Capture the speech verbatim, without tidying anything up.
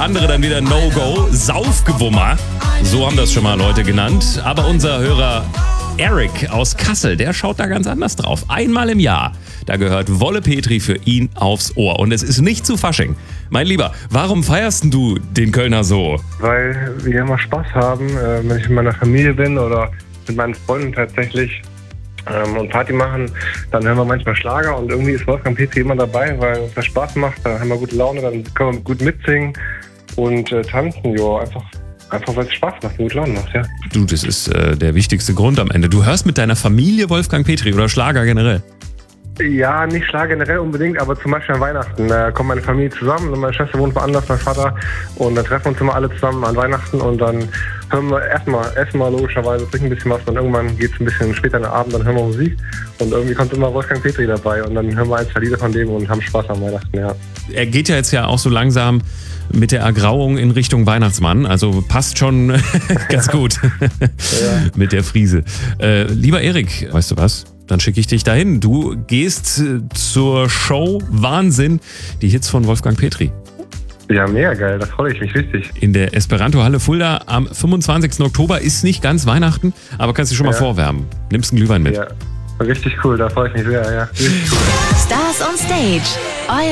andere dann wieder No-Go. Saufgewummer, so haben das schon mal Leute genannt. Aber unser Hörer Eric aus Kassel, der schaut da ganz anders drauf. Einmal im Jahr, da gehört Wolle Petri für ihn aufs Ohr. Und es ist nicht zu Fasching. Mein Lieber, warum feierst du den Kölner so? Weil wir immer Spaß haben, äh, wenn ich mit meiner Familie bin oder mit meinen Freunden tatsächlich ähm, und Party machen, dann hören wir manchmal Schlager und irgendwie ist Wolfgang Petri immer dabei, weil es Spaß macht, da haben wir gute Laune, dann können wir gut mitsingen und äh, tanzen, jo, einfach, einfach weil es Spaß macht und gute Laune macht, ja. Du, das ist äh, der wichtigste Grund am Ende. Du hörst mit deiner Familie Wolfgang Petri oder Schlager generell? Ja, nicht Schlager generell unbedingt, aber zum Beispiel an Weihnachten. Da kommt meine Familie zusammen und meine Schwester wohnt woanders, mein Vater. Und dann treffen wir uns immer alle zusammen an Weihnachten und dann hören wir erstmal, essen wir logischerweise, trinken ein bisschen was. Und irgendwann geht es ein bisschen später in den Abend, dann hören wir Musik. Und irgendwie kommt immer Wolfgang Petri dabei und dann hören wir ein, zwei Lieder von dem und haben Spaß an Weihnachten, ja. Er geht ja jetzt ja auch so langsam mit der Ergrauung in Richtung Weihnachtsmann. Also passt schon ganz gut Ja. mit der Friese. Äh, lieber Erik, weißt du was? Dann schicke ich dich dahin. Du gehst äh, zur Show Wahnsinn, die Hits von Wolfgang Petri. Ja, mega geil, da freue ich mich richtig. In der Esperanto-Halle Fulda am fünfundzwanzigsten Oktober. Ist nicht ganz Weihnachten, aber kannst du schon mal Ja. vorwärmen. Nimmst einen Glühwein mit. Ja, richtig cool, da freue ich mich sehr, ja. Richtig cool. Stars on Stage.